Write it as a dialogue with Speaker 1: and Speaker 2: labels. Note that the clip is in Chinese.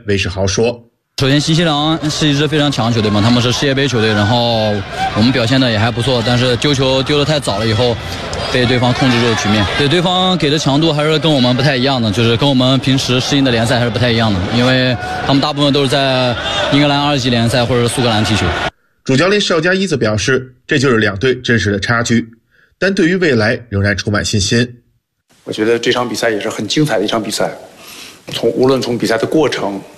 Speaker 1: 魏世豪说。
Speaker 2: 首先，新西兰是一支非常强的球队嘛，他们是世界杯球队，然后我们表现的也还不错，但是丢球丢得太早了以后，被对方控制住了局面。对，对方给的强度还是跟我们不太一样的，就是跟我们平时适应的联赛还是不太一样的，因为他们大部分都是在英格兰2级联赛或者苏格兰踢球。
Speaker 1: 主教练邵佳一则表示，这就是两队真实的差距，但对于未来仍然充满信心。
Speaker 3: 我觉得这场比赛也是很精彩的一场比赛，无论从比赛的过程